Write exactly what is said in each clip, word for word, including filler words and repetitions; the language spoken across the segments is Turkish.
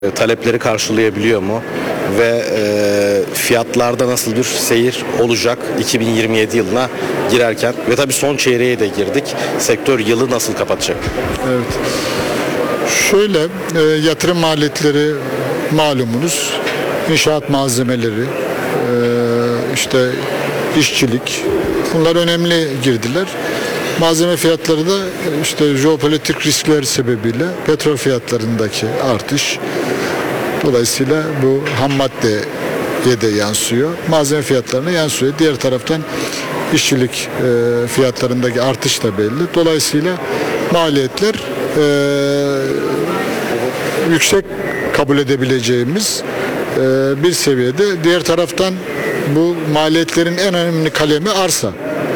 talepleri karşılayabiliyor mu ve e, fiyatlarda nasıl bir seyir olacak iki bin yirmi yedi yılına girerken ve tabii son çeyreğe de girdik. Sektör yılı nasıl kapatacak? Evet. Şöyle e, yatırım maliyetleri malumunuz, inşaat malzemeleri, e, işte işçilik, bunlar önemli girdiler. Malzeme fiyatları da işte jeopolitik riskler sebebiyle petrol fiyatlarındaki artış, dolayısıyla bu ham maddeye de yansıyor. Malzeme fiyatlarına yansıyor. Diğer taraftan işçilik e, fiyatlarındaki artış da belli. Dolayısıyla maliyetler e, yüksek kabul edebileceğimiz e, bir seviyede. Diğer taraftan bu maliyetlerin en önemli kalemi arsa.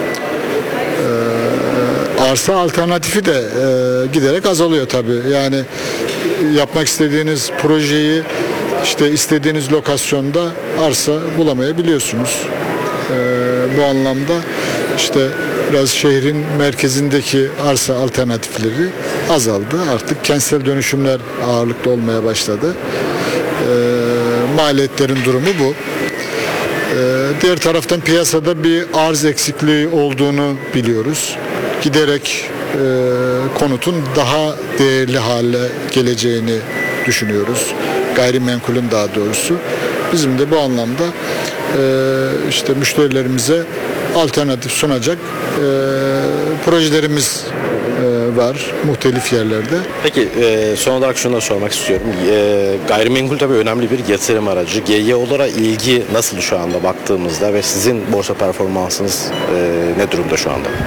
Arsa alternatifi de e, giderek azalıyor tabii. Yani yapmak istediğiniz projeyi işte istediğiniz lokasyonda arsa bulamayabiliyorsunuz. E, bu anlamda işte biraz şehrin merkezindeki arsa alternatifleri azaldı. Artık kentsel dönüşümler ağırlıklı olmaya başladı. E, maliyetlerin durumu bu. E, diğer taraftan piyasada bir arz eksikliği olduğunu biliyoruz. Giderek e, konutun daha değerli hale geleceğini düşünüyoruz. Gayrimenkulün daha doğrusu. Bizim de bu anlamda e, işte müşterilerimize alternatif sunacak e, projelerimiz e, var muhtelif yerlerde. Peki e, son olarak şunu da sormak istiyorum. E, gayrimenkul tabii önemli bir yatırım aracı. G Y O'lara ilgi nasıl şu anda baktığımızda ve sizin borsa performansınız e, ne durumda şu anda?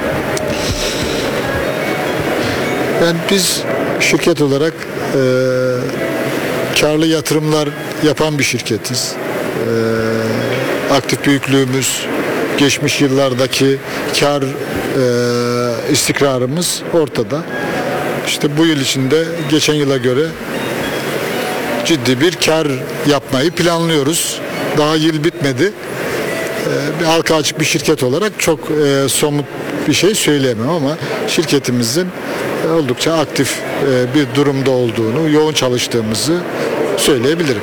Yani biz şirket olarak e, karlı yatırımlar yapan bir şirketiz. E, aktif büyüklüğümüz, geçmiş yıllardaki kar e, istikrarımız ortada. İşte bu yıl içinde geçen yıla göre ciddi bir kar yapmayı planlıyoruz. Daha yıl bitmedi. E, bir halka açık bir şirket olarak çok e, somut bir şey söyleyemem ama şirketimizin oldukça aktif bir durumda olduğunu, yoğun çalıştığımızı söyleyebilirim.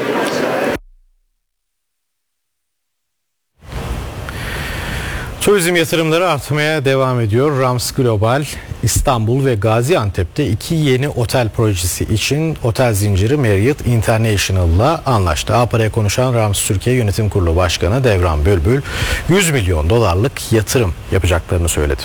Turizm yatırımları artmaya devam ediyor. Rams Global, İstanbul ve Gaziantep'te iki yeni otel projesi için otel zinciri Marriott International'la anlaştı. A Para'ya konuşan Rams Türkiye Yönetim Kurulu Başkanı Devran Bülbül, yüz milyon dolarlık yatırım yapacaklarını söyledi.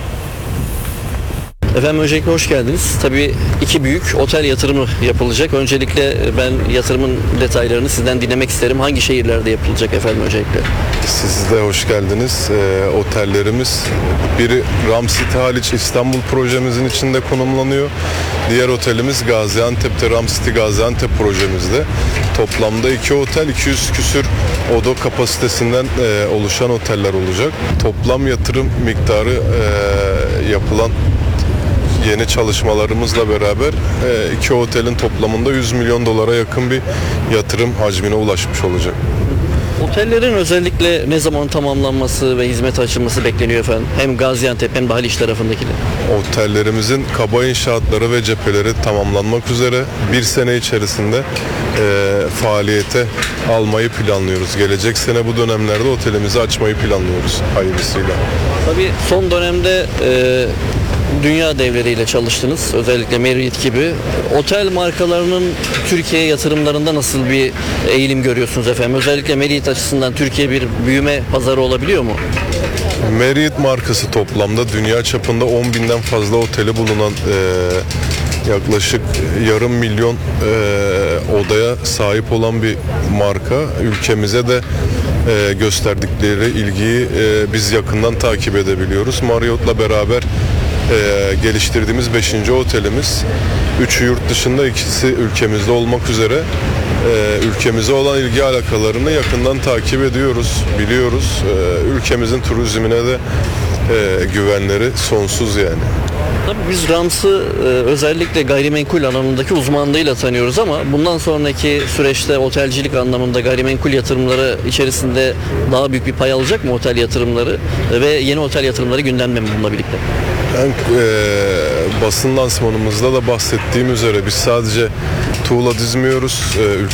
Efendim öncelikle hoş geldiniz. Tabii iki büyük otel yatırımı yapılacak. Öncelikle ben yatırımın detaylarını sizden dinlemek isterim. Hangi şehirlerde yapılacak efendim öncelikle? Siz de hoş geldiniz. Ee, otellerimiz biri Rams City Haliç İstanbul projemizin içinde konumlanıyor. Diğer otelimiz Gaziantep'te Rams City Gaziantep projemizde. Toplamda iki otel iki yüz küsür oda kapasitesinden e, oluşan oteller olacak. Toplam yatırım miktarı e, yapılan yeni çalışmalarımızla beraber iki otelin toplamında yüz milyon dolara yakın bir yatırım hacmine ulaşmış olacak. Otellerin özellikle ne zaman tamamlanması ve hizmet açılması bekleniyor efendim? Hem Gaziantep hem de Haliç tarafındakiler. Otellerimizin kaba inşaatları ve cepheleri tamamlanmak üzere bir sene içerisinde e, faaliyete almayı planlıyoruz. Gelecek sene bu dönemlerde otelimizi açmayı planlıyoruz hayırlısıyla. Tabii son dönemde e, dünya devleriyle çalıştınız. Özellikle Marriott gibi. Otel markalarının Türkiye yatırımlarında nasıl bir eğilim görüyorsunuz efendim? Özellikle Marriott açısından Türkiye bir büyüme pazarı olabiliyor mu? Marriott markası toplamda dünya çapında on binden fazla oteli bulunan e, yaklaşık yarım milyon e, odaya sahip olan bir marka. Ülkemize de e, gösterdikleri ilgiyi e, biz yakından takip edebiliyoruz. Marriott'la beraber e, geliştirdiğimiz beşinci otelimiz. Üçü yurt dışında, ikisi ülkemizde olmak üzere e, ülkemize olan ilgi alakalarını yakından takip ediyoruz, biliyoruz. E, ülkemizin turizmine de e, güvenleri sonsuz yani. Tabii biz Rams'ı e, özellikle gayrimenkul alanındaki uzmanlığıyla tanıyoruz ama bundan sonraki süreçte otelcilik anlamında gayrimenkul yatırımları içerisinde daha büyük bir pay alacak mı otel yatırımları E, ve yeni otel yatırımları gündemde mi bununla birlikte? Yani, e, basın lansmanımızda da bahsettiğim üzere biz sadece tuğla dizmiyoruz. E,